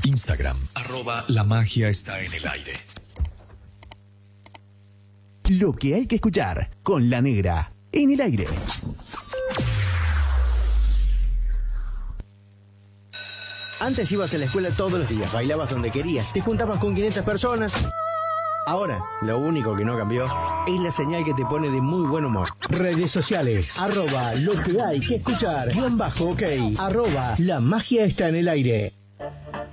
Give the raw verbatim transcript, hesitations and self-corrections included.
Instagram, arroba la magia está en el aire. Lo que hay que escuchar con La Negra en el aire. Antes ibas a la escuela todos los días, bailabas donde querías, te juntabas con quinientas personas. Ahora, lo único que no cambió es la señal que te pone de muy buen humor. Redes sociales, arroba lo que hay que escuchar, guión bajo ok, arroba la magia está en el aire.